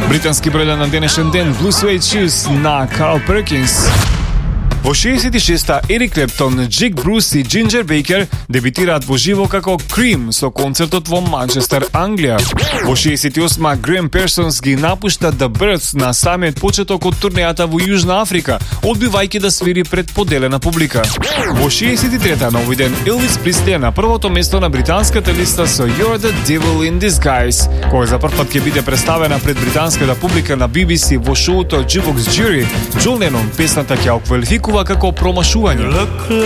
Британски бројле на денешен ден Blue Suede Shoes на Carl Perkins. Во 66-та Ерик Клептон, Джик Брус и Джинджер Бейкер дебитираат во живо како Cream со концертот во Манчестер, Англија. Во 68-ма Грем Персонс ги напушта The Birds на самиот почеток од турнејата во Јужна Африка, одбивајќи да свири пред поделена публика. Во 63-та на овој ден Елвис Пресли е на првото место на британската листа со You're the Devil in Disguise, која за прв пат ќе биде представена пред британската публика на BBC во шоуто Jukebox Jury. Джон Ленон песната ќе ја оквалификува како промашување.